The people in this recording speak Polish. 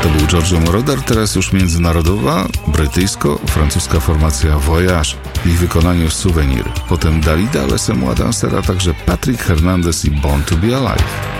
To był Giorgio Moroder, teraz już międzynarodowa, brytyjsko-francuska formacja Voyage w ich wykonaniu Souvenir. Potem Dalida, Lesem Dancera, a także Patrick Hernandez i Born to be Alive.